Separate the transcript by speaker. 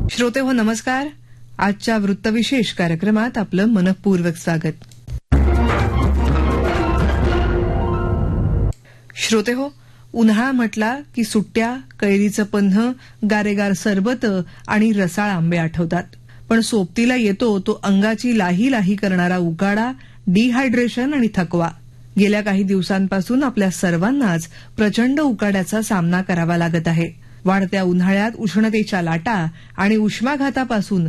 Speaker 1: श्रोते हो नमस्कार. आजच्या वृत्तविशेष कार्यक्रमात आपलं मनःपूर्वक स्वागत. श्रोते हो, उन्हाळा म्हटला की सुट्ट्या, कैरीचं पन्ह, गारेगार सरबत आणि रसाळ आंबे आठवतात. पण सोबतीला येतो तो अंगाची लाही लाही करणारा उकाडा, डिहायड्रेशन आणि थकवा. गेल्या काही दिवसांपासून आपल्या सर्वांनाच प्रचंड उकाड्याचा सामना करावा लागत आहे. वाढत्या उन्हाळ्यात उष्णतेच्या लाटा आणि उष्माघातापासून